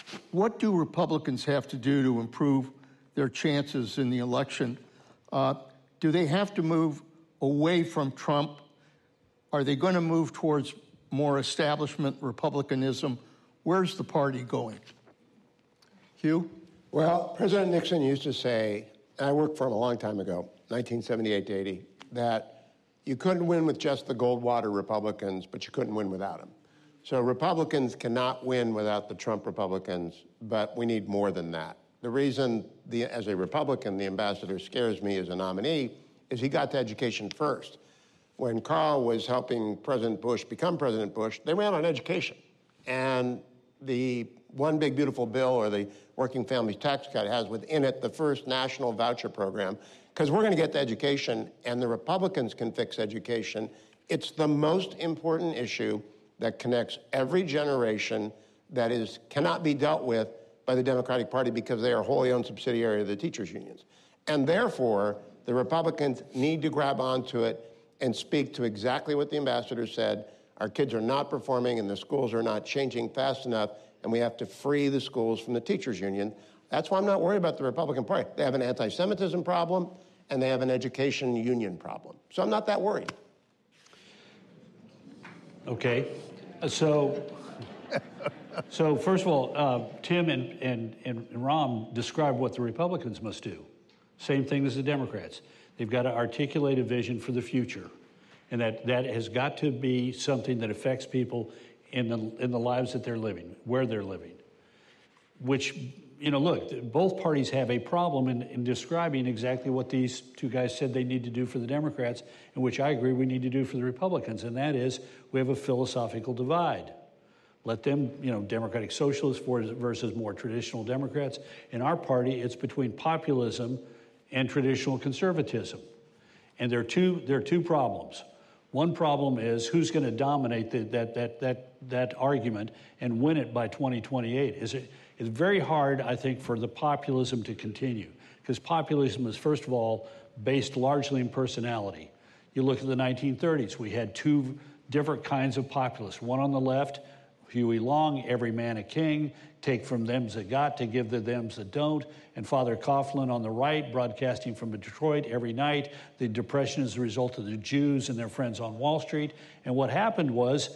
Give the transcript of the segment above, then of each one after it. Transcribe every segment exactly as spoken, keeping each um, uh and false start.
what do Republicans have to do to improve their chances in the election? Uh, do they have to move away from Trump? Are they going to move towards more establishment Republicanism? Where's the party going? Hugh? Well, President Nixon used to say, and I worked for him a long time ago, nineteen seventy-eight to eighty, that you couldn't win with just the Goldwater Republicans, but you couldn't win without them. So Republicans cannot win without the Trump Republicans, but we need more than that. The reason, the, as a Republican, the ambassador scares me as a nominee is he got to education first. When Carl was helping President Bush become President Bush, they ran on education. And the One Big Beautiful Bill, or the Working Families Tax Cut, has within it the first national voucher program, because we're going to get to education, and the Republicans can fix education. It's the most important issue that connects every generation that is cannot be dealt with by the Democratic Party because they are wholly owned subsidiary of the teachers' unions. And therefore, the Republicans need to grab onto it and speak to exactly what the ambassador said. Our kids are not performing and the schools are not changing fast enough, and we have to free the schools from the teachers' union. That's why I'm not worried about the Republican Party. They have an anti-Semitism problem, and they have an education union problem. So I'm not that worried. Okay. So, so first of all, uh, Tim and, and, and Ram described what the Republicans must do. Same thing as the Democrats. They've got to articulate a vision for the future. And that, that has got to be something that affects people in the, in the lives that they're living, where they're living. Which, you know, look, both parties have a problem in, in describing exactly what these two guys said they need to do for the Democrats, and which I agree we need to do for the Republicans, and that is we have a philosophical divide. Let them, you know, Democratic Socialists versus more traditional Democrats. In our party, it's between populism and traditional conservatism. And there are two, there are two problems. One problem is who's going to dominate the, that, that, that, that argument and win it by twenty twenty-eight. Is it, it's very hard, I think, for the populism to continue, because populism is, first of all, based largely in personality. You look at the nineteen thirties, we had two different kinds of populists. One on the left, Huey Long, every man a king, take from them's that got to give to them's that don't, and Father Coughlin on the right, broadcasting from Detroit every night. The Depression is the result of the Jews and their friends on Wall Street. And what happened was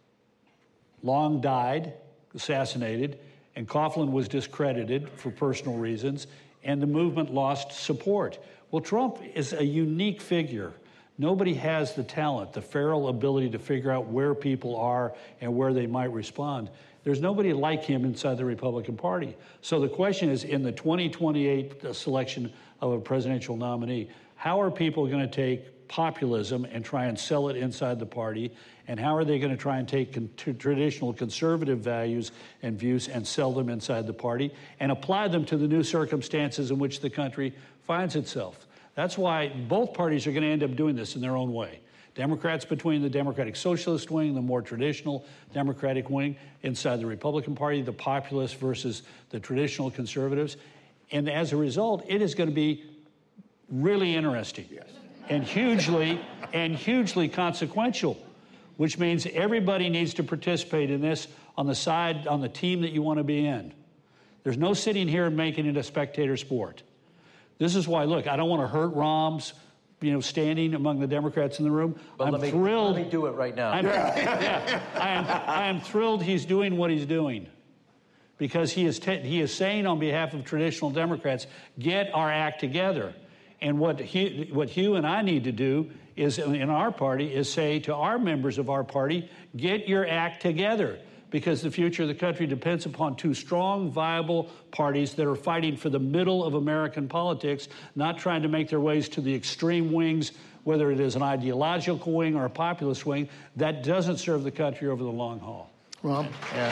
Long died, assassinated, and Coughlin was discredited for personal reasons, and the movement lost support. Well, Trump is a unique figure. Nobody has the talent, the feral ability to figure out where people are and where they might respond. There's nobody like him inside the Republican Party. So the question is, in the twenty twenty-eight selection of a presidential nominee, how are people going to take populism and try and sell it inside the party? And how are they going to try and take con- traditional conservative values and views and sell them inside the party and apply them to the new circumstances in which the country finds itself? That's why both parties are going to end up doing this in their own way. Democrats between the Democratic Socialist wing, the more traditional Democratic wing, inside the Republican Party, the populists versus the traditional conservatives. And as a result, it is going to be really interesting yes. and hugely and hugely consequential, which means everybody needs to participate in this on the side, on the team that you want to be in. There's no sitting here and making it a spectator sport. This is why, look, I don't want to hurt Rahm's, you know, standing among the Democrats in the room. But I'm let me, thrilled. Let me do it right now. I'm, yeah, I am, I am thrilled he's doing what he's doing, because he is te- he is saying on behalf of traditional Democrats, get our act together. And what he, what Hugh and I need to do is, in our party, is say to our members of our party, get your act together. Because the future of the country depends upon two strong, viable parties that are fighting for the middle of American politics, not trying to make their ways to the extreme wings, whether it is an ideological wing or a populist wing. That doesn't serve the country over the long haul. Rob? Yeah.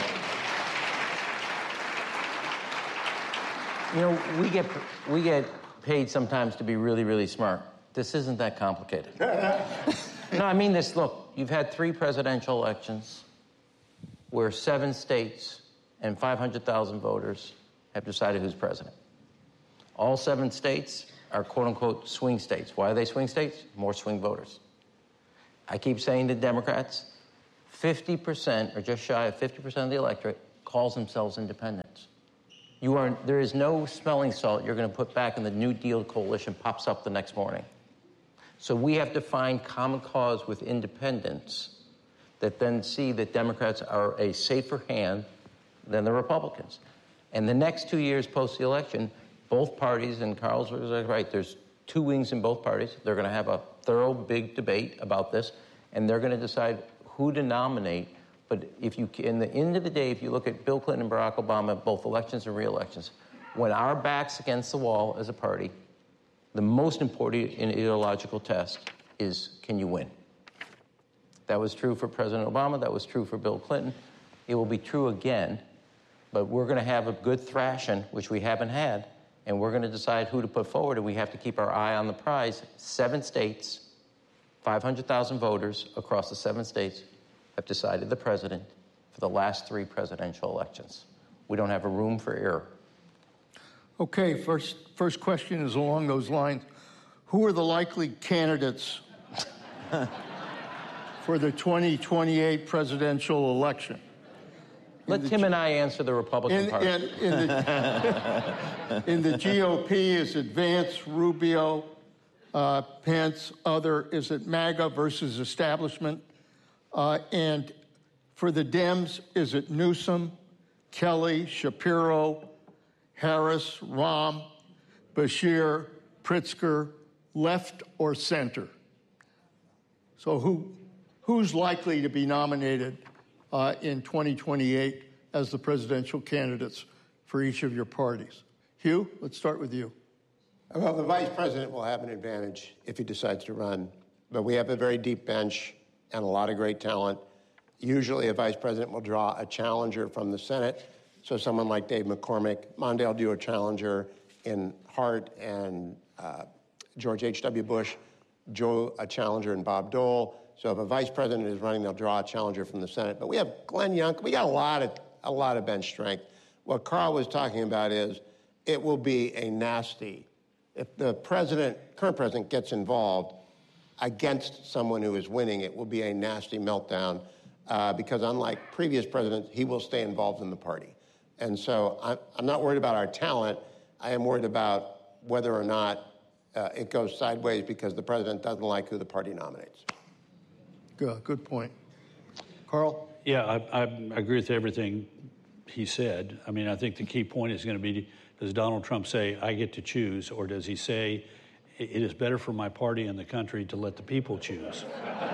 You know, we get we get paid sometimes to be really, really smart. This isn't that complicated. No, I mean this. Look, you've had three presidential elections where seven states and five hundred thousand voters have decided who's president. All seven states are quote-unquote swing states. Why are they swing states? More swing voters. I keep saying to Democrats, fifty percent or just shy of fifty percent of the electorate calls themselves independents. You are, there is no smelling salt you're going to put back in the New Deal coalition pops up the next morning. So we have to find common cause with independents that then see that Democrats are a safer hand than the Republicans. And the next two years post the election, both parties, and Carl's right, there's two wings in both parties. They're going to have a thorough, big debate about this, and they're going to decide who to nominate. But if you, in the end of the day, if you look at Bill Clinton and Barack Obama, both elections and re-elections, when our back's against the wall as a party, the most important ideological test is, can you win? That was true for President Obama. That was true for Bill Clinton. It will be true again. But we're going to have a good thrashing, which we haven't had, and we're going to decide who to put forward, and we have to keep our eye on the prize. Seven states, five hundred thousand voters across the seven states have decided the president for the last three presidential elections. We don't have a room for error. Okay, first, first question is along those lines. Who are the likely candidates for the twenty twenty-eight presidential election? Let Tim and I answer the Republican In, Party. in, in, the, in the G O P, is it Vance, Rubio, uh, Pence, other? Is it MAGA versus establishment? Uh, and for the Dems, is it Newsom, Kelly, Shapiro, Harris, Rahm, Beshear, Pritzker, left or center? So who, who's likely to be nominated uh, in twenty twenty-eight as the presidential candidates for each of your parties? Hugh, let's start with you. Well, the vice president will have an advantage if he decides to run, but we have a very deep bench and a lot of great talent. Usually a vice president will draw a challenger from the Senate, so someone like Dave McCormick. Mondale drew a challenger in Hart and uh, George H W. Bush, Joe a challenger in Bob Dole. So if a vice president is running, they'll draw a challenger from the Senate. But we have Glenn Youngkin. We got a lot of a lot of bench strength. What Carl was talking about is it will be a nasty, if the president, current president, gets involved against someone who is winning, it will be a nasty meltdown uh, because unlike previous presidents, he will stay involved in the party. And so I'm, I'm not worried about our talent. I am worried about whether or not uh, it goes sideways because the president doesn't like who the party nominates. Good, good point. Carl? Yeah, I, I agree with everything he said. I mean, I think the key point is going to be, does Donald Trump say, I get to choose, or does he say, it is better for my party and the country to let the people choose?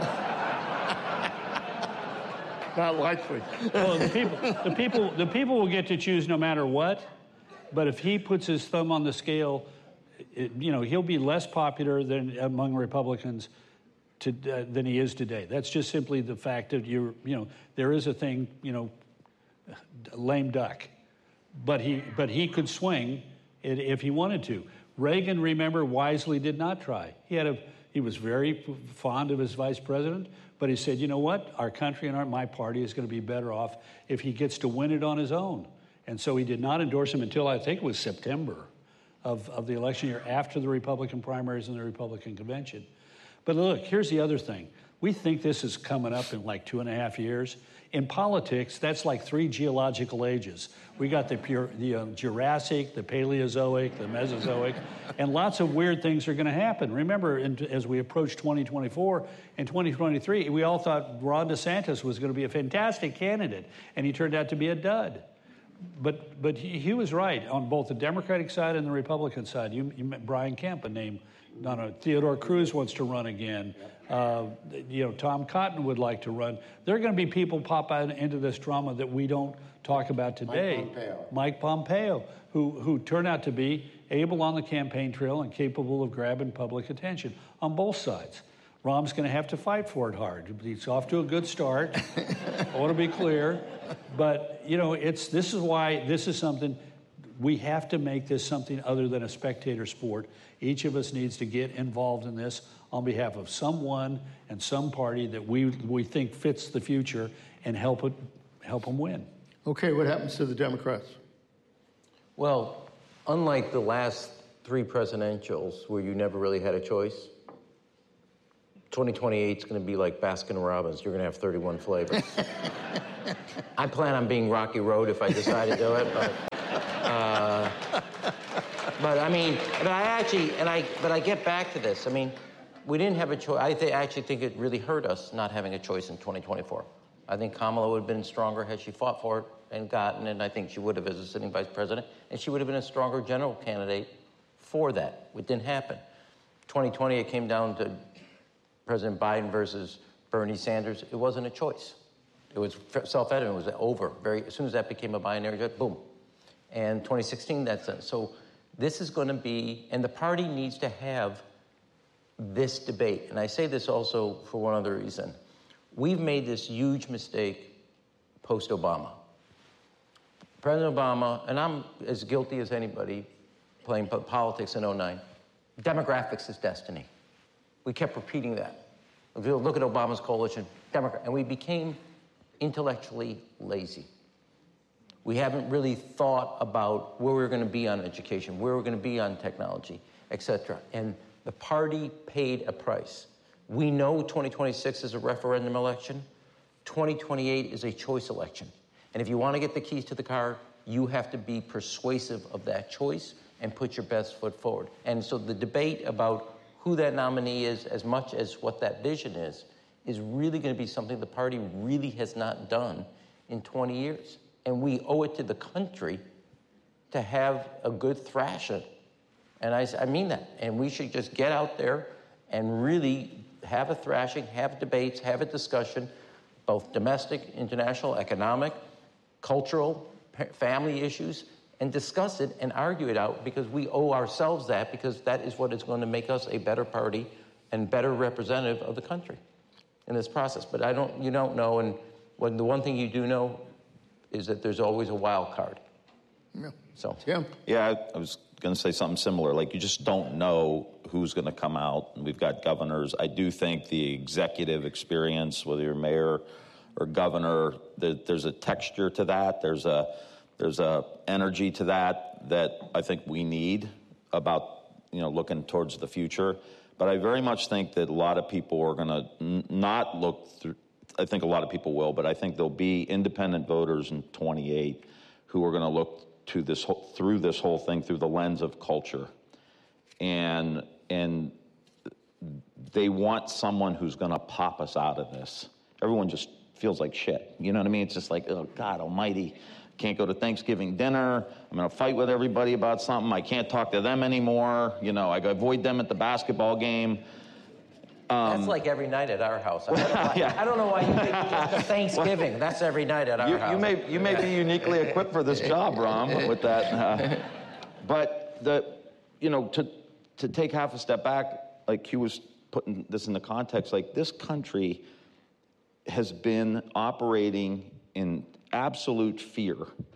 Not likely. Well, the people, the people, the people will get to choose no matter what. But if he puts his thumb on the scale, it, you know, he'll be less popular than among Republicans to, uh, than he is today. That's just simply the fact that you're, you know, there is a thing, you know, lame duck, but he, but he could swing it if he wanted to. Reagan, remember, wisely did not try. He had a, he was very fond of his vice president, but he said, you know what, our country and our, my party is going to be better off if he gets to win it on his own. And so he did not endorse him until I think it was September of, of the election year after the Republican primaries and the Republican convention. But look, here's the other thing. We think this is coming up in like two and a half years. In politics, that's like three geological ages. We got the, pure, the uh, Jurassic, the Paleozoic, the Mesozoic, and lots of weird things are going to happen. Remember, in, as we approach twenty twenty-four and twenty twenty-three, we all thought Ron DeSantis was going to be a fantastic candidate, and he turned out to be a dud. But but he, he was right on both the Democratic side and the Republican side. You, you met Brian Kemp, a name. No, no, Theodore Cruz wants to run again. Uh, you know, Tom Cotton would like to run. There are going to be people pop out into this drama that we don't talk about today. Mike Pompeo. Mike Pompeo, who, who turned out to be able on the campaign trail and capable of grabbing public attention on both sides. Rahm's going to have to fight for it hard. He's off to a good start. I want to be clear. But, you know, it's this is why this is something we have to make this something other than a spectator sport. Each of us needs to get involved in this on behalf of someone and some party that we we think fits the future and help it help them win. Okay, what happens to the Democrats? Well, unlike the last three presidentials where you never really had a choice, twenty twenty-eight is going to be like Baskin Robbins. You're going to have thirty-one flavors. I plan on being Rocky Road if I decide to do it, but uh, but I mean, but I actually, and I, but I get back to this. I mean, we didn't have a choice. I th- actually think it really hurt us not having a choice in twenty twenty-four. I think Kamala would have been stronger had she fought for it and gotten it. And I think she would have as a sitting vice president, and she would have been a stronger general candidate for that. It didn't happen. twenty twenty, it came down to President Biden versus Bernie Sanders. It wasn't a choice. It was self-evident. It was over. Very, as soon as that became a binary vote, boom. And twenty sixteen, that's it. So this is going to be, and the party needs to have this debate. And I say this also for one other reason. We've made this huge mistake post-Obama. President Obama, and I'm as guilty as anybody playing politics in oh nine, demographics is destiny. We kept repeating that. If you look at Obama's coalition, Democrat, and we became intellectually lazy. We haven't really thought about where we're going to be on education, where we're going to be on technology, et cetera. And the party paid a price. We know twenty twenty-six is a referendum election. twenty twenty-eight is a choice election. And if you want to get the keys to the car, you have to be persuasive of that choice and put your best foot forward. And so the debate about who that nominee is, as much as what that vision is, is really going to be something the party really has not done in twenty years. And we owe it to the country to have a good thrashing. And I, I mean that. And we should just get out there and really have a thrashing, have debates, have a discussion, both domestic, international, economic, cultural, family issues, and discuss it and argue it out, because we owe ourselves that, because that is what is going to make us a better party and better representative of the country in this process. But I don't, you don't know, and when the one thing you do know is that there's always a wild card. Yeah. So Yeah. Yeah, I, I was going to say something similar. Like, you just don't know who's going to come out. And we've got governors. I do think the executive experience, whether you're mayor or governor, there, there's a texture to that. There's a there's a energy to that that I think we need about, you know, looking towards the future. But I very much think that a lot of people are going to n- not look through. I think a lot of people will, but I think there'll be independent voters in twenty-eight who are going to look to this whole, through this whole thing through the lens of culture, and and they want someone who's going to pop us out of this. Everyone just feels like shit. You know what I mean? It's just like, oh, God almighty, can't go to Thanksgiving dinner. I'm going to fight with everybody about something. I can't talk to them anymore. You know, I avoid them at the basketball game. Um, that's like every night at our house. I don't know why, yeah. I don't know why you think just Thanksgiving. That's every night at our you, house. you may you may be uniquely equipped for this job, Ram, with that. Uh, but the, you know, to to take half a step back, like Q was putting this in the context, like, this country has been operating in absolute fear,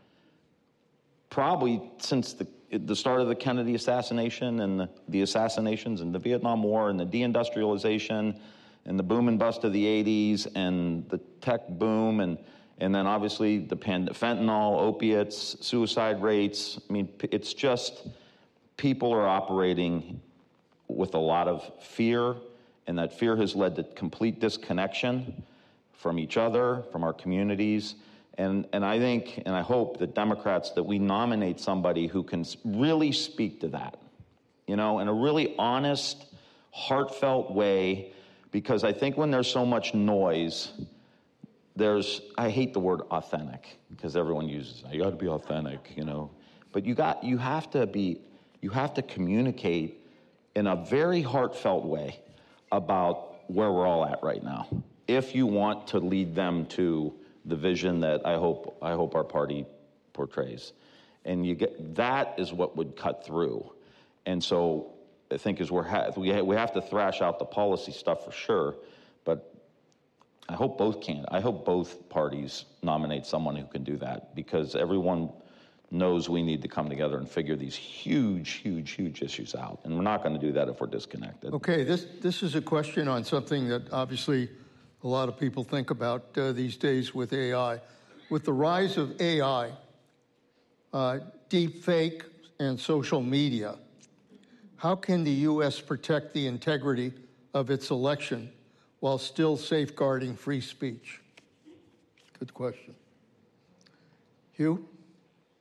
probably since the the start of the Kennedy assassination and the, the assassinations and the Vietnam War and the deindustrialization and the boom and bust of the eighties and the tech boom and and then obviously the pand- fentanyl, opiates, suicide rates. I mean, it's just, people are operating with a lot of fear, and that fear has led to complete disconnection from each other, from our communities. And and I think, and I hope that Democrats, that we nominate somebody who can really speak to that, you know, in a really honest, heartfelt way, because I think when there's so much noise, there's, I hate the word authentic, because everyone uses it. You got to be authentic, you know, but you got, you have to be, you have to communicate in a very heartfelt way about where we're all at right now, if you want to lead them to the vision that I hope I hope our party portrays. And you get, that is what would cut through. And so I think as we're ha- we, ha- we have to thrash out the policy stuff for sure, but I hope both can. I hope both parties nominate someone who can do that, because everyone knows we need to come together and figure these huge, huge, huge issues out. And we're not going to do that if we're disconnected. Okay, this this is a question on something that obviously a lot of people think about uh, these days with A I. With the rise of A I, uh, deep fake, and social media, how can the U S protect the integrity of its election while still safeguarding free speech? Good question. Hugh?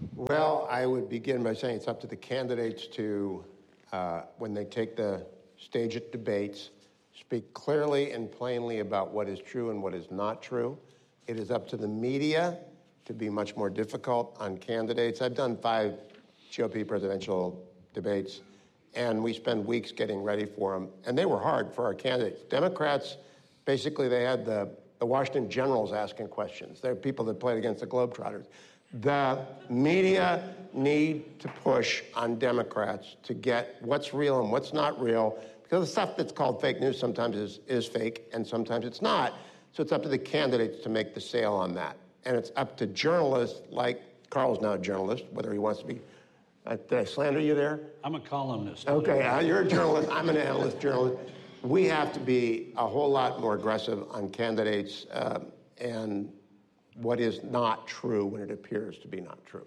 Well, I would begin by saying it's up to the candidates to, uh, when they take the stage at debates, speak clearly and plainly about what is true and what is not true. It is up to the media to be much more difficult on candidates. I've done five G O P presidential debates, and we spend weeks getting ready for them, and they were hard for our candidates. Democrats, basically, they had the, the Washington Generals asking questions. They're people that played against the Globetrotters. The media need to push on Democrats to get what's real and what's not real, because the stuff that's called fake news sometimes is, is fake and sometimes it's not. So it's up to the candidates to make the sale on that. And it's up to journalists, like Carl's now a journalist, whether he wants to be. Uh, did I slander you there? I'm a columnist. Okay, uh, you're a journalist, I'm an analyst journalist. We have to be a whole lot more aggressive on candidates um, and what is not true when it appears to be not true.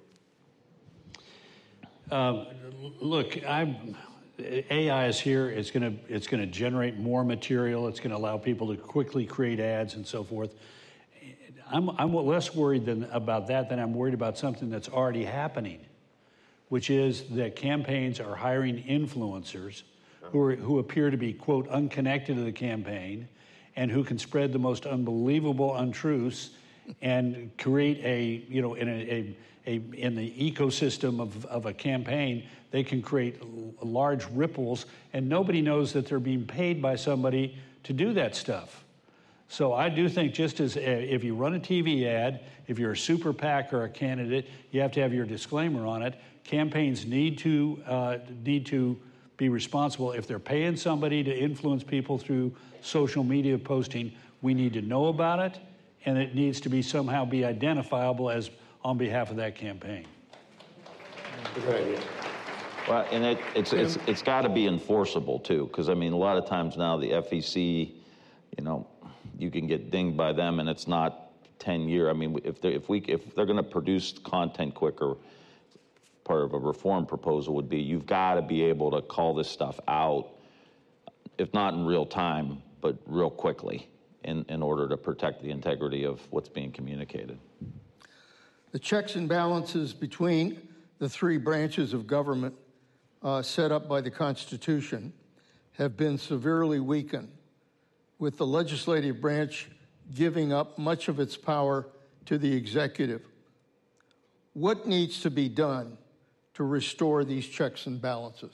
Uh, look, I'm, A I is here. It's going to it's going to generate more material. It's going to allow people to quickly create ads and so forth. I'm I'm less worried than about that than I'm worried about something that's already happening, which is that campaigns are hiring influencers who are, who appear to be, quote, unconnected to the campaign, and who can spread the most unbelievable untruths and create a, you know, in a, a, a in the ecosystem of, of a campaign, they can create large ripples, and nobody knows that they're being paid by somebody to do that stuff. So I do think just as if you run a T V ad, if you're a super PAC or a candidate, you have to have your disclaimer on it. Campaigns need to uh, need to be responsible. If they're paying somebody to influence people through social media posting, we need to know about it, and it needs to be somehow be identifiable as on behalf of that campaign. Good idea. Well, and it, it's it's it's got to be enforceable too, because I mean, a lot of times now the F E C, you know, you can get dinged by them, and it's not ten year. I mean, if they if we if they're going to produce content quicker, part of a reform proposal would be you've got to be able to call this stuff out, if not in real time, but real quickly, in in order to protect the integrity of what's being communicated. The checks and balances between the three branches of government uh, set up by the Constitution have been severely weakened, with the legislative branch giving up much of its power to the executive. What needs to be done to restore these checks and balances?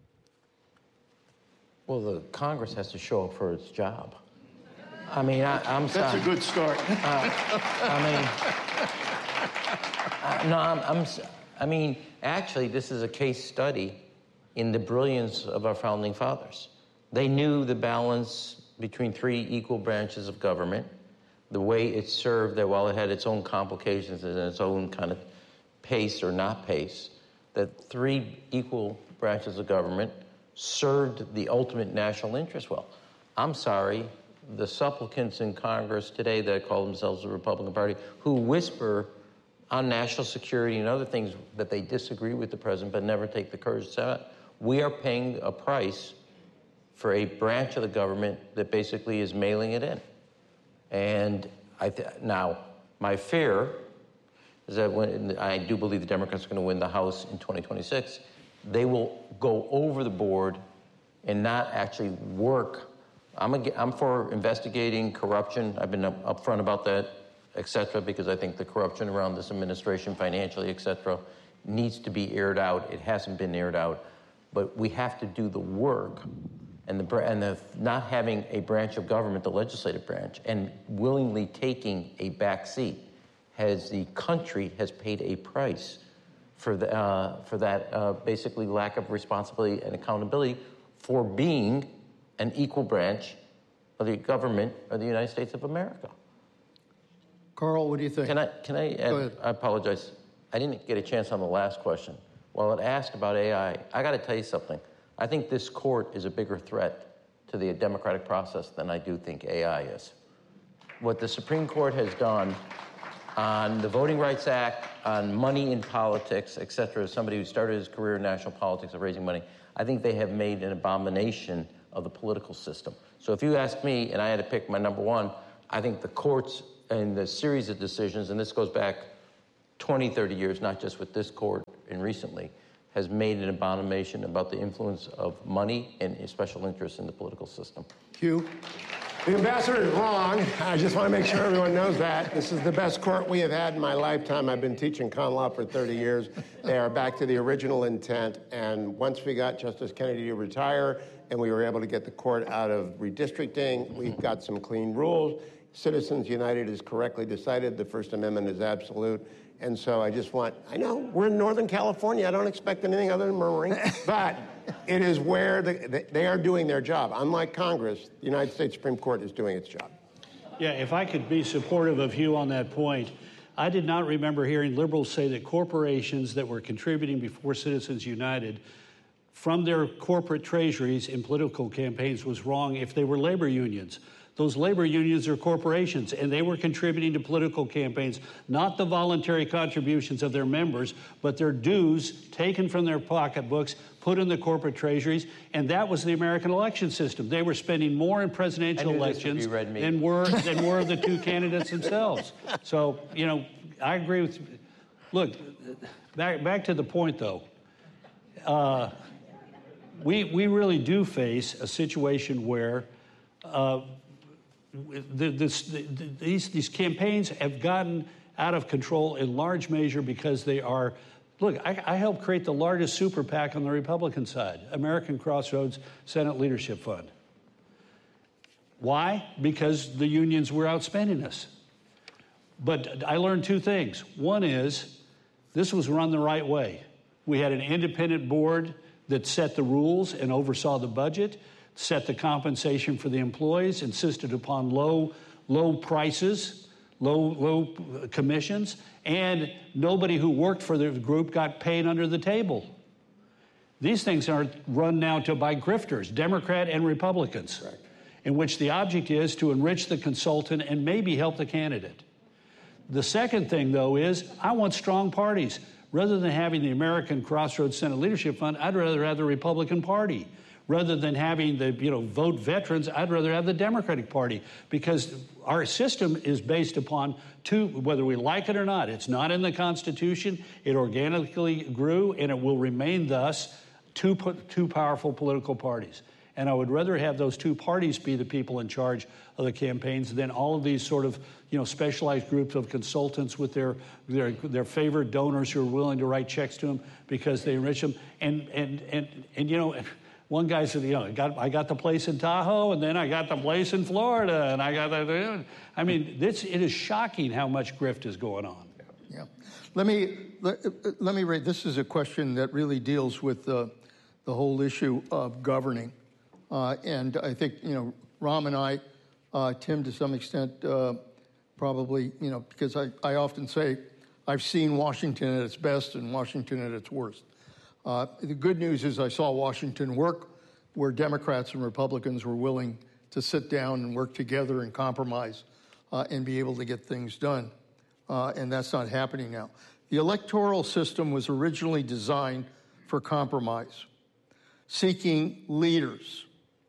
Well, the Congress has to show up for its job. I mean, I, I'm sorry. That's a good start. Uh, I mean, uh, no, I'm, I'm, I mean, actually, this is a case study in the brilliance of our founding fathers. They knew the balance between three equal branches of government, the way it served that while it had its own complications and its own kind of pace or not pace, that three equal branches of government served the ultimate national interest well. I'm sorry, the supplicants in Congress today that call themselves the Republican Party, who whisper on national security and other things that they disagree with the president but never take the courage to say it, we are paying a price for a branch of the government that basically is mailing it in. And I th- now, my fear is that when I do believe the Democrats are going to win the House in twenty twenty-six, they will go over the board and not actually work. I'm, a, I'm for investigating corruption. I've been up, upfront about that, et cetera, because I think the corruption around this administration financially, et cetera, needs to be aired out. It hasn't been aired out. But we have to do the work. And the, and the not having a branch of government, the legislative branch, and willingly taking a back seat, has the country has paid a price for the uh, for that uh, basically lack of responsibility and accountability for being an equal branch of the government of the United States of America. Carl, what do you think? Can I can I? Go ahead. I apologize. I didn't get a chance on the last question. While it asked about A I, I got to tell you something. I think this court is a bigger threat to the democratic process than I do think A I is. What the Supreme Court has done on the Voting Rights Act, on money in politics, et cetera, as somebody who started his career in national politics of raising money, I think they have made an abomination of the political system. So if you ask me, and I had to pick my number one, I think the courts and the series of decisions, and this goes back twenty, thirty years, not just with this court and recently, has made an abomination about the influence of money and special interests in the political system. Hugh? The ambassador is wrong. I just want to make sure everyone knows that. This is the best court we have had in my lifetime. I've been teaching con law for thirty years. They are back to the original intent. And once we got Justice Kennedy to retire and we were able to get the court out of redistricting, we've got some clean rules. Citizens United has correctly decided the First Amendment is absolute. And so I just want, I know we're in Northern California. I don't expect anything other than murmuring, but it is where the, they are doing their job. Unlike Congress, the United States Supreme Court is doing its job. Yeah, if I could be supportive of Hugh on that point, I did not remember hearing liberals say that corporations that were contributing before Citizens United from their corporate treasuries in political campaigns was wrong if they were labor unions. Those labor unions are corporations, and they were contributing to political campaigns, not the voluntary contributions of their members, but their dues taken from their pocketbooks, put in the corporate treasuries, and that was the American election system. They were spending more in presidential elections than were, than were the two candidates themselves. So, you know, I agree with, look, back, back to the point, though. Uh, we, we really do face a situation where uh, The, this, the, these, these campaigns have gotten out of control in large measure because they are, look, I, I helped create the largest super PAC on the Republican side, American Crossroads Senate Leadership Fund. Why? Because the unions were outspending us. But I learned two things. One is this was run the right way. We had an independent board that set the rules and oversaw the budget, set the compensation for the employees, insisted upon low, low prices, low, low commissions, and nobody who worked for the group got paid under the table. These things are run now to by grifters, Democrat and Republicans, right, in which the object is to enrich the consultant and maybe help the candidate. The second thing, though, is I want strong parties. Rather than having the American Crossroads Senate Leadership Fund, I'd rather have the Republican Party. Rather than having the, you know, vote veterans, I'd rather have the Democratic Party, because our system is based upon two, whether we like it or not. It's not in the Constitution. It organically grew, and it will remain thus two, two powerful political parties. And I would rather have those two parties be the people in charge of the campaigns than all of these sort of, you know, specialized groups of consultants with their their, their favorite donors who are willing to write checks to them because they enrich them. And and and and you know. One guy said, you know, I got, I got the place in Tahoe, and then I got the place in Florida, and I got the, I mean, this, it is shocking how much grift is going on. Yeah. Let me, let, let me read, this is a question that really deals with the, the whole issue of governing. Uh, and I think, you know, Ram and I, uh, Tim to some extent, uh, probably, you know, because I, I often say I've seen Washington at its best and Washington at its worst. Uh, the good news is I saw Washington work where Democrats and Republicans were willing to sit down and work together and compromise uh, and be able to get things done. Uh, and that's not happening now. The electoral system was originally designed for compromise, seeking leaders.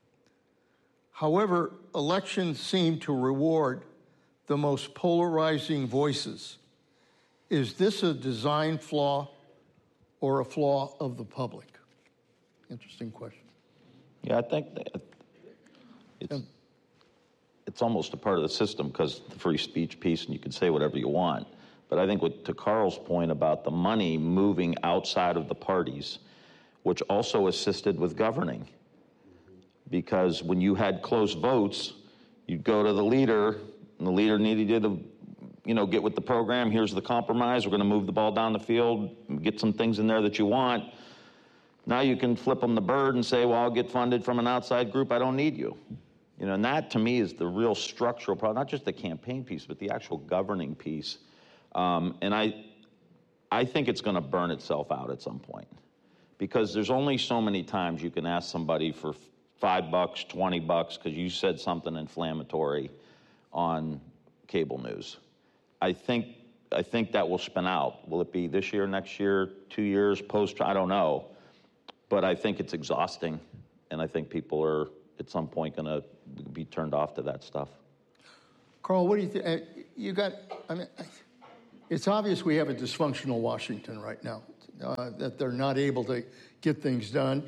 However, elections seem to reward the most polarizing voices. Is this a design flaw or a flaw of the public? Interesting question. Yeah, I think that it's, it's almost a part of the system because the free speech piece, and you can say whatever you want. But I think with, to Carl's point about the money moving outside of the parties, which also assisted with governing. Because when you had close votes, you'd go to the leader, and the leader needed you to, you know, get with the program. Here's the compromise. We're going to move the ball down the field, get some things in there that you want. Now you can flip them the bird and say, well, I'll get funded from an outside group. I don't need you. You know, and that to me is the real structural problem, not just the campaign piece, but the actual governing piece. Um, and I, I think it's going to burn itself out at some point, because there's only so many times you can ask somebody for five bucks, twenty bucks, because you said something inflammatory on cable news. I think I think that will spin out. Will it be this year, next year, two years, post? I don't know. But I think it's exhausting, and I think people are at some point going to be turned off to that stuff. Carl, what do you think? Uh, you got, I mean, it's obvious we have a dysfunctional Washington right now, uh, that they're not able to get things done.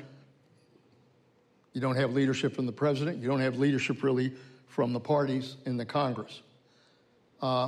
You don't have leadership from the president. You don't have leadership really from the parties in the Congress. Uh,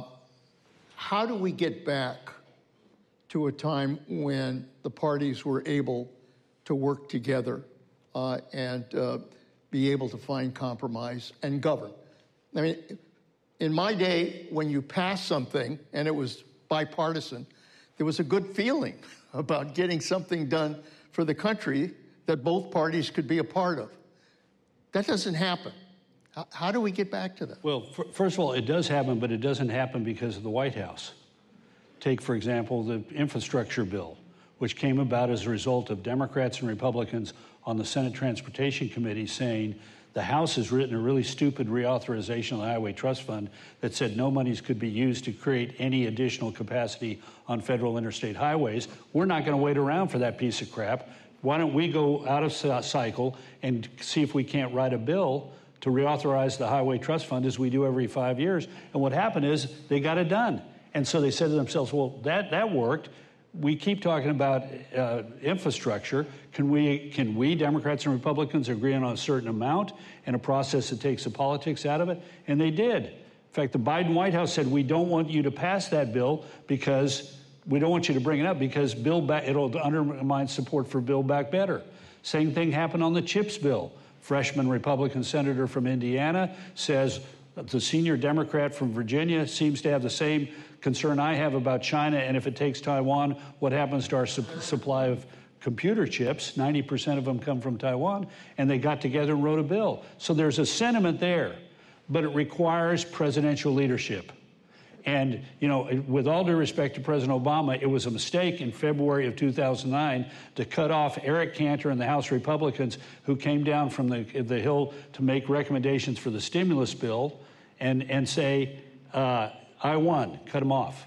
how do we get back to a time when the parties were able to work together uh, and uh, be able to find compromise and govern? I mean, in my day, when you passed something and it was bipartisan, there was a good feeling about getting something done for the country that both parties could be a part of. That doesn't happen. How, how do we get back to that? Well, f- first of all, it does happen, but it doesn't happen because of the White House. Take, for example, the infrastructure bill, which came about as a result of Democrats and Republicans on the Senate Transportation Committee saying the House has written a really stupid reauthorization of the Highway Trust Fund that said no monies could be used to create any additional capacity on federal interstate highways. We're not going to wait around for that piece of crap. Why don't we go out of cycle and see if we can't write a bill to reauthorize the Highway Trust Fund as we do every five years? And what happened is they got it done. And so they said to themselves, well, that, that worked. We keep talking about uh, infrastructure. Can we, can we, Democrats and Republicans, agree on a certain amount and a process that takes the politics out of it? And they did. In fact, the Biden White House said, we don't want you to pass that bill because we don't want you to bring it up because Build Back, it'll undermine support for Build Back Better. Same thing happened on the CHIPS bill. Freshman Republican senator from Indiana says the senior Democrat from Virginia seems to have the same concern I have about China, and if it takes Taiwan, what happens to our su- supply of computer chips? ninety percent of them come from Taiwan, and they got together and wrote a bill. So there's a sentiment there, but it requires presidential leadership. And, you know, with all due respect to President Obama, it was a mistake in February of two thousand nine to cut off Eric Cantor and the House Republicans who came down from the, the Hill to make recommendations for the stimulus bill and, and say, uh, I won, cut them off.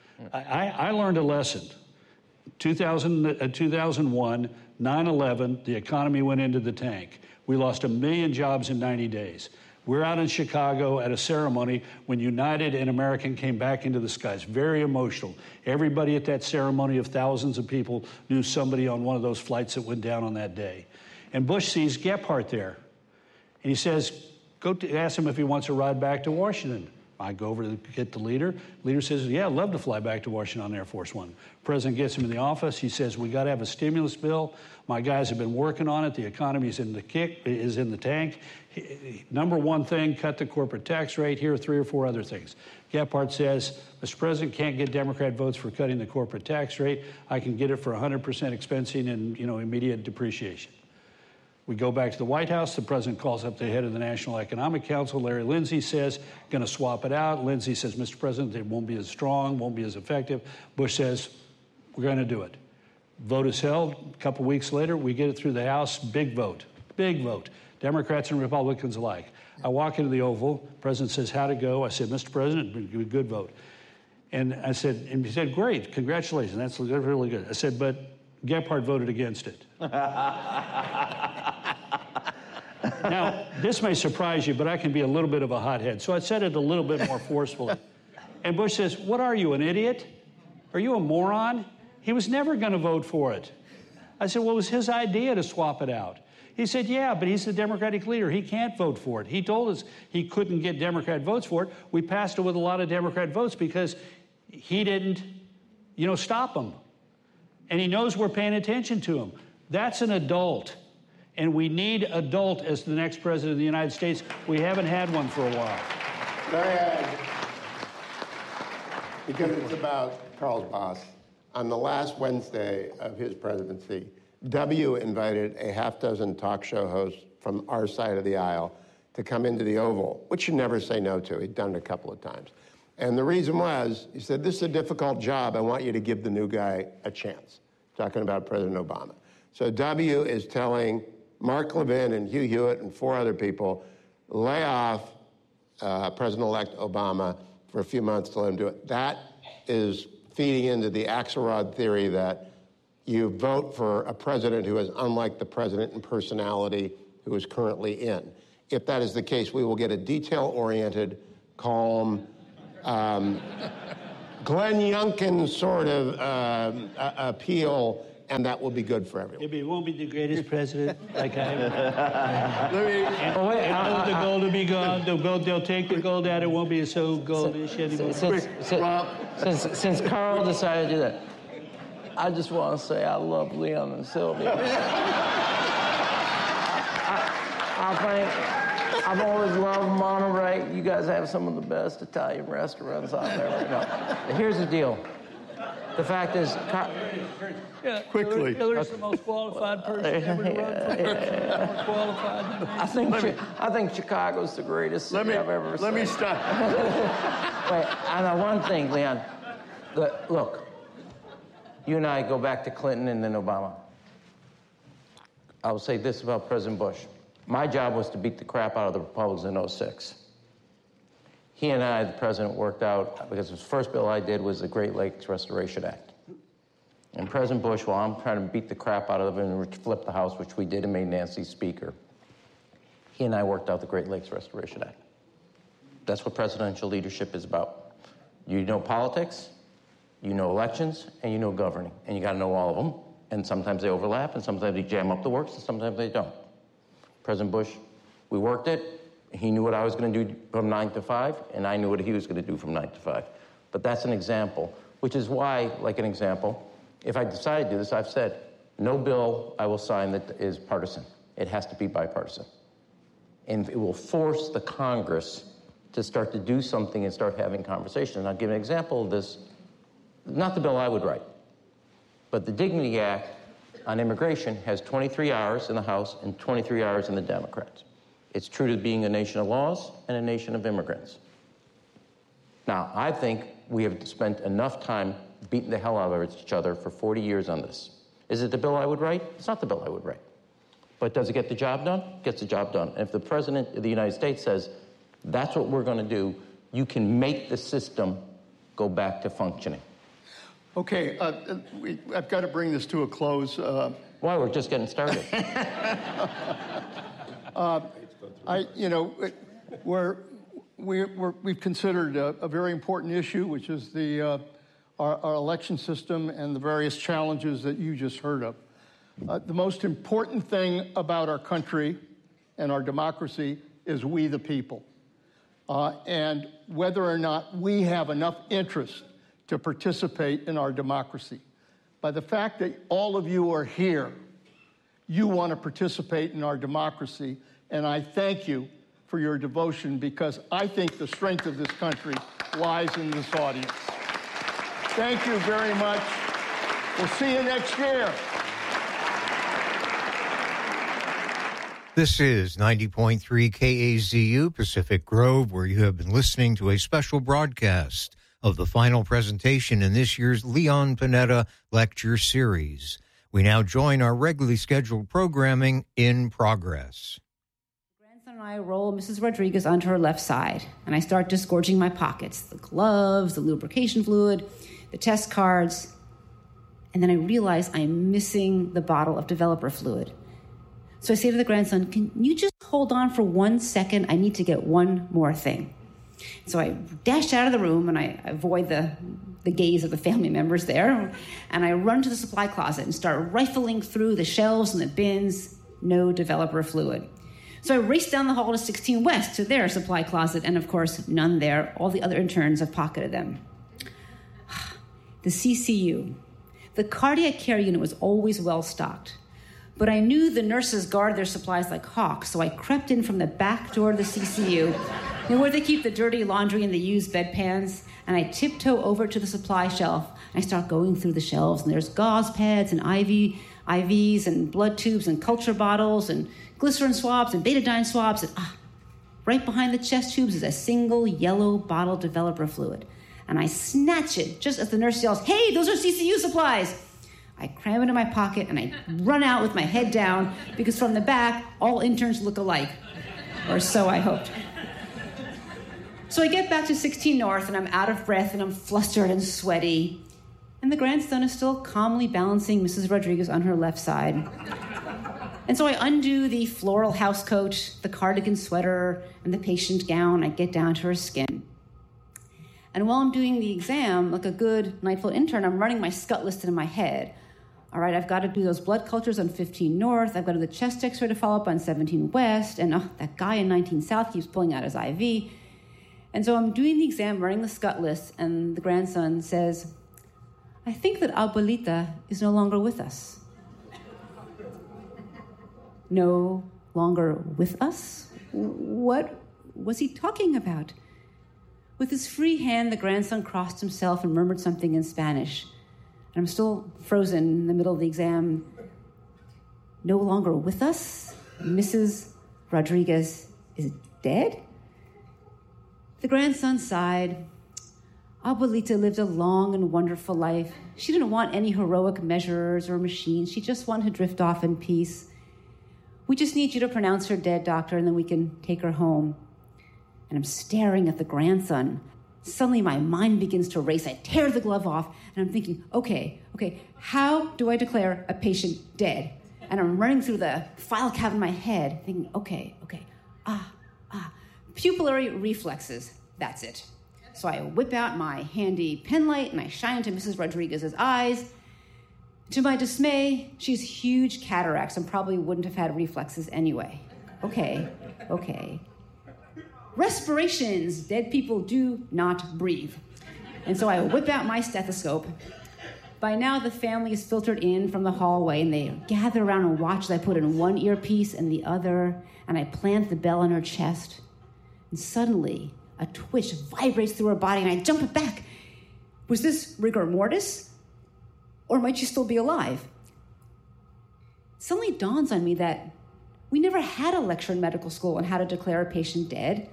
I, I learned a lesson. two thousand, uh, two thousand one, nine eleven, the economy went into the tank. We lost a million jobs in ninety days. We're out in Chicago at a ceremony when United and American came back into the skies. Very emotional. Everybody at that ceremony of thousands of people knew somebody on one of those flights that went down on that day. And Bush sees Gephardt there. And he says, go to, ask him if he wants a ride back to Washington. I go over to get the leader. The leader says, yeah, I'd love to fly back to Washington on Air Force One. President gets him in the office. He says, we got to have a stimulus bill. My guys have been working on it. The economy is in the kick, is in the tank. Number one thing, cut the corporate tax rate. Here are three or four other things. Gephardt says, Mister President, can't get Democrat votes for cutting the corporate tax rate. I can get it for one hundred percent expensing and, you know, immediate depreciation. We go back to the White House. The president calls up the head of the National Economic Council, Larry Lindsey, says, going to swap it out. Lindsey says, Mister President, it won't be as strong, won't be as effective. Bush says, we're going to do it. Vote is held. A couple weeks later, we get it through the House. Big vote, big vote. Democrats and Republicans alike. I walk into the Oval. The president says, how'd it go? I said, Mister President, good vote. And I said, and he said, great, congratulations. That's really good. I said, but Gephardt voted against it. Now, this may surprise you, but I can be a little bit of a hothead. So I said it a little bit more forcefully. And Bush says, what are you, an idiot? Are you a moron? He was never going to vote for it. I said, well, it was his idea to swap it out. He said, yeah, but he's the Democratic leader. He can't vote for it. He told us he couldn't get Democrat votes for it. We passed it with a lot of Democrat votes because he didn't, you know, stop him. And he knows we're paying attention to him. That's an adult. And we need adult as the next president of the United States. We haven't had one for a while. Can I add, because it's about Carl's boss, on the last Wednesday of his presidency, W invited a half dozen talk show hosts from our side of the aisle to come into the Oval, which you never say no to. He'd done it a couple of times. And the reason was, he said, this is a difficult job. I want you to give the new guy a chance. Talking about President Obama. So W is telling Mark Levin and Hugh Hewitt and four other people, lay off uh, President-elect Obama for a few months to let him do it. That is feeding into the Axelrod theory that you vote for a president who is unlike the president in personality who is currently in. If that is the case, we will get a detail-oriented, calm, um, Glenn Youngkin sort of uh, uh, appeal, and that will be good for everyone. Maybe it won't be the greatest president like I am. Let me, Oh, wait, And I- all the I- gold will be gone. They'll, go- they'll take the gold out. It won't be so goldish anymore. Since, since, Rob. since, since Carl decided to do that, I just want to say I love Leon and Sylvia. I, I think I've always loved Monterey. You guys have some of the best Italian restaurants I've ever known. Here's the deal. The fact is, Car- Yeah, Quickly. Hillary- Hillary's the most qualified person ever to run for president. More qualified than me. I think Chi- I think Chicago's the greatest let city me, I've ever let seen. me stop. Wait, I know one thing, Leon. The, look, you and I go back to Clinton and then Obama. I will say this about President Bush. My job was to beat the crap out of the Republicans in oh six. He and I, the president, worked out, because the first bill I did was the Great Lakes Restoration Act. And President Bush, while I'm trying to beat the crap out of him and flip the House, which we did and made Nancy Speaker, he and I worked out the Great Lakes Restoration Act. That's what presidential leadership is about. You know politics, you know elections, and you know governing. And you got to know all of them. And sometimes they overlap, and sometimes they jam up the works, and sometimes they don't. President Bush, we worked it. He knew what I was going to do from nine to five, and I knew what he was going to do from nine to five. But that's an example, which is why, like an example, if I decide to do this, I've said, no bill I will sign that is partisan. It has to be bipartisan. And it will force the Congress to start to do something and start having conversations. And I'll give an example of this. Not the bill I would write, but the Dignity Act on immigration has twenty-three hours in the House and twenty-three hours in the Democrats. It's true to being a nation of laws and a nation of immigrants. Now, I think we have spent enough time beating the hell out of each other for forty years on this. Is it the bill I would write? It's not the bill I would write. But does it get the job done? It gets the job done. And if the President of the United States says, that's what we're going to do, you can make the system go back to functioning. Okay, uh, we, I've got to bring this to a close. Uh, Why, we're just getting started. uh, I, you know, we're, we're, we're, we've considered a, a very important issue, which is the uh, our, our election system and the various challenges that you just heard of. Uh, the most important thing about our country and our democracy is we the people. Uh, and whether or not we have enough interest to participate in our democracy. By the fact that all of you are here, you want to participate in our democracy, and I thank you for your devotion, because I think the strength of this country lies in this audience. Thank you very much. We'll see you next year. This is ninety point three K A Z U Pacific Grove, where you have been listening to a special broadcast of the final presentation in this year's Leon Panetta Lecture Series. We now join our regularly scheduled programming in progress. Grandson and I roll Missus Rodriguez onto her left side, and I start disgorging my pockets, the gloves, the lubrication fluid, the test cards, and then I realize I'm missing the bottle of developer fluid. So I say to the grandson, can you just hold on for one second? I need to get one more thing. So I dash out of the room, and I avoid the, the gaze of the family members there, and I run to the supply closet and start rifling through the shelves and the bins. No developer fluid. So I race down the hall to sixteen West to their supply closet, and of course, none there. All the other interns have pocketed them. The C C U. The cardiac care unit was always well stocked. But I knew the nurses guard their supplies like hawks, so I crept in from the back door of the C C U, you know, where they keep the dirty laundry and the used bedpans, and I tiptoe over to the supply shelf. I start going through the shelves, and there's gauze pads and I V, I Vs and blood tubes and culture bottles and glycerin swabs and betadine swabs. And ah, right behind the chest tubes is a single yellow bottle developer fluid. And I snatch it just as the nurse yells, "Hey, those are C C U supplies!" I cram it in my pocket, and I run out with my head down, because from the back, all interns look alike. Or so I hoped. So I get back to sixteen North, and I'm out of breath, and I'm flustered and sweaty. And the grandson is still calmly balancing Missus Rodriguez on her left side. And so I undo the floral housecoat, the cardigan sweater, and the patient gown. I get down to her skin. And while I'm doing the exam, like a good Nightfall intern, I'm running my scut list in my head. All right, I've got to do those blood cultures on fifteen North. I've got to do the chest x-ray to follow up on seventeen West. And oh, that guy in nineteen South keeps pulling out his I V. And so I'm doing the exam, running the scut list, and the grandson says, I think that Abuelita is no longer with us. No longer with us? What was he talking about? With his free hand, the grandson crossed himself and murmured something in Spanish. And I'm still frozen in the middle of the exam. No longer with us? Missus Rodriguez is dead? The grandson sighed. Abuelita lived a long and wonderful life. She didn't want any heroic measures or machines. She just wanted to drift off in peace. We just need you to pronounce her dead, doctor, and then we can take her home. And I'm staring at the grandson. Suddenly my mind begins to race. I tear the glove off, and I'm thinking, okay, okay, how do I declare a patient dead? And I'm running through the file cabinet in my head, thinking, okay, okay, ah, ah. Pupillary reflexes, that's it. So I whip out my handy pen light, and I shine into Missus Rodriguez's eyes. To my dismay, she has huge cataracts and probably wouldn't have had reflexes anyway. Okay, okay. Respirations. Dead people do not breathe. And so I whip out my stethoscope. By now, the family is filtered in from the hallway, and they gather around and watch as I put in one earpiece and the other, and I plant the bell on her chest. And suddenly, a twitch vibrates through her body, and I jump it back. Was this rigor mortis? Or might she still be alive? It suddenly dawns on me that we never had a lecture in medical school on how to declare a patient dead.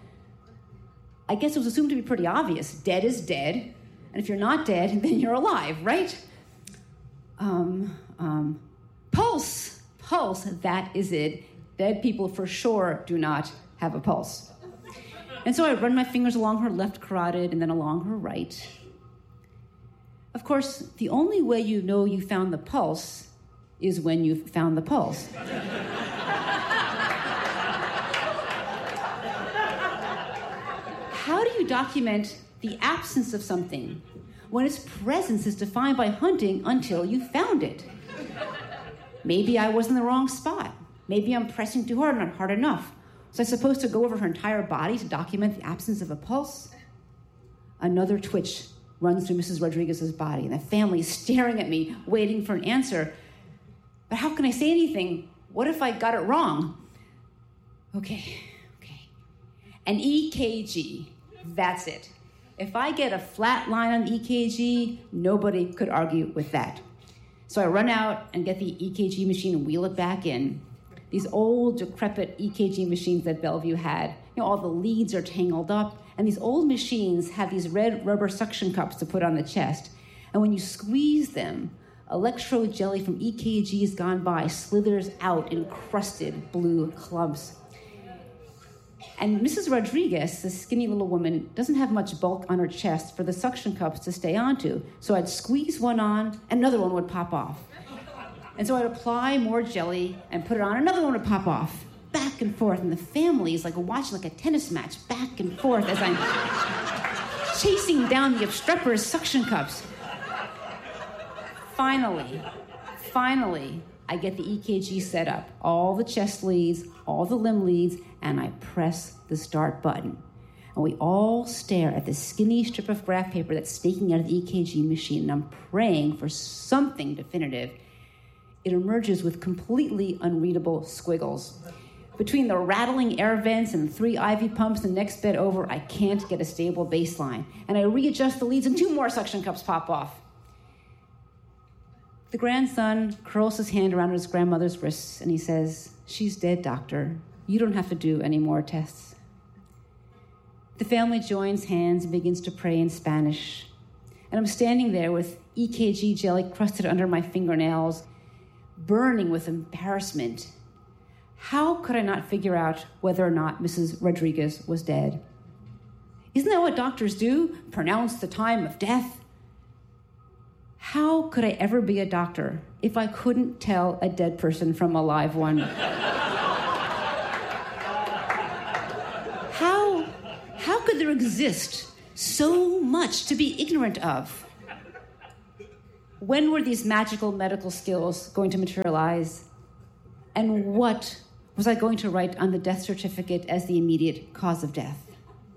I guess it was assumed to be pretty obvious. Dead is dead. And if you're not dead, then you're alive, right? Um, um, pulse. Pulse, that is it. Dead people for sure do not have a pulse. And so I run my fingers along her left carotid and then along her right. Of course, the only way you know you found the pulse is when you've found the pulse. How do you document the absence of something when its presence is defined by hunting until you found it? Maybe I was in the wrong spot. Maybe I'm pressing too hard, not hard enough. Was I supposed to go over her entire body to document the absence of a pulse? Another twitch runs through Missus Rodriguez's body, and the family is staring at me, waiting for an answer. But how can I say anything? What if I got it wrong? Okay, okay. An E K G, that's it. If I get a flat line on the E K G, nobody could argue with that. So I run out and get the E K G machine and wheel it back in. These old, decrepit E K G machines that Bellevue had, you know, all the leads are tangled up, and these old machines have these red rubber suction cups to put on the chest. And when you squeeze them, electrode jelly from E K Gs gone by slithers out in crusted blue clumps. And Missus Rodriguez, the skinny little woman, doesn't have much bulk on her chest for the suction cups to stay onto. So I'd squeeze one on, and another one would pop off. And so I'd apply more jelly and put it on, another one would pop off. Back and forth, and the family is like watching like a tennis match, back and forth as I'm chasing down the obstreperous suction cups. Finally, finally, I get the E K G set up, all the chest leads, all the limb leads, and I press the start button. And we all stare at the skinny strip of graph paper that's snaking out of the E K G machine, and I'm praying for something definitive. It emerges with completely unreadable squiggles. Between the rattling air vents and three I V pumps the next bed over, I can't get a stable baseline. And I readjust the leads and two more suction cups pop off. The grandson curls his hand around his grandmother's wrists and he says, "She's dead, doctor. You don't have to do any more tests." The family joins hands and begins to pray in Spanish. And I'm standing there with E K G jelly crusted under my fingernails, burning with embarrassment. How could I not figure out whether or not Missus Rodriguez was dead? Isn't that what doctors do? Pronounce the time of death? How could I ever be a doctor if I couldn't tell a dead person from a live one? How, how could there exist so much to be ignorant of. When were these magical medical skills going to materialize? And what was I going to write on the death certificate as the immediate cause of death?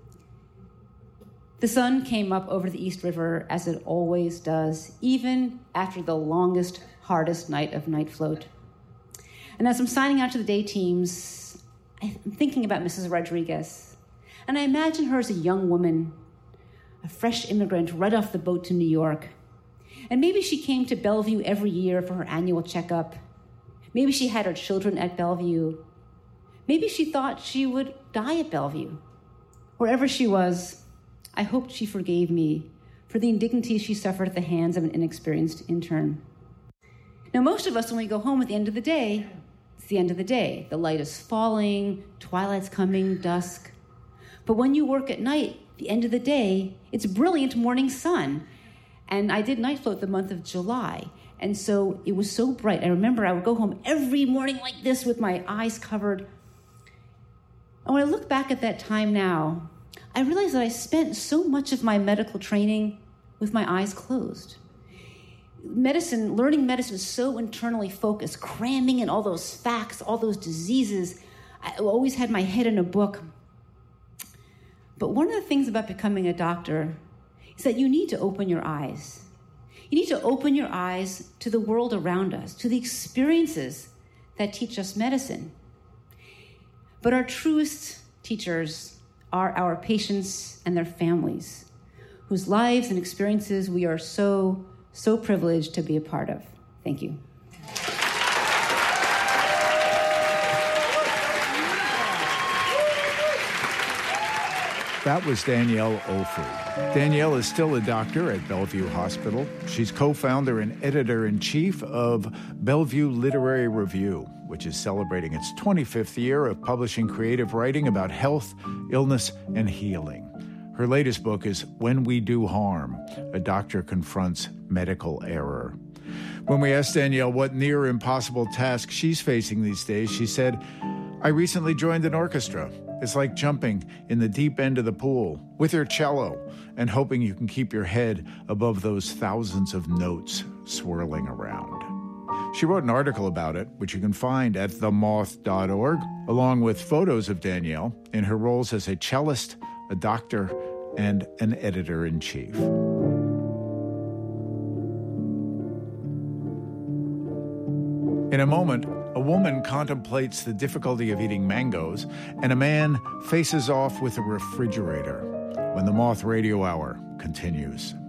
The sun came up over the East River as it always does, even after the longest, hardest night of night float. And as I'm signing out to the day teams, I'm thinking about Missus Rodriguez. And I imagine her as a young woman, a fresh immigrant right off the boat to New York. And maybe she came to Bellevue every year for her annual checkup. Maybe she had her children at Bellevue. Maybe she thought she would die at Bellevue. Wherever she was, I hoped she forgave me for the indignities she suffered at the hands of an inexperienced intern. Now, most of us, when we go home at the end of the day, it's the end of the day. The light is falling, twilight's coming, dusk. But when you work at night, the end of the day, it's brilliant morning sun. And I did night float the month of July. And so it was so bright. I remember I would go home every morning like this with my eyes covered. And when I look back at that time now, I realized that I spent so much of my medical training with my eyes closed. Medicine, learning medicine is so internally focused, cramming in all those facts, all those diseases. I always had my head in a book. But one of the things about becoming a doctor is that you need to open your eyes. You need to open your eyes to the world around us, to the experiences that teach us medicine. But our truest teachers are our patients and their families, whose lives and experiences we are so, so privileged to be a part of. Thank you. That was Danielle Ofri. Danielle is still a doctor at Bellevue Hospital. She's co-founder and editor-in-chief of Bellevue Literary Review, which is celebrating its twenty-fifth year of publishing creative writing about health, illness, and healing. Her latest book is When We Do Harm, A Doctor Confronts Medical Error. When we asked Danielle what near impossible task she's facing these days, she said, I recently joined an orchestra. It's like jumping in the deep end of the pool with your cello and hoping you can keep your head above those thousands of notes swirling around. She wrote an article about it, which you can find at the moth dot org, along with photos of Danielle in her roles as a cellist, a doctor, and an editor-in-chief. In a moment, a woman contemplates the difficulty of eating mangoes, and a man faces off with a refrigerator when the Moth Radio Hour continues.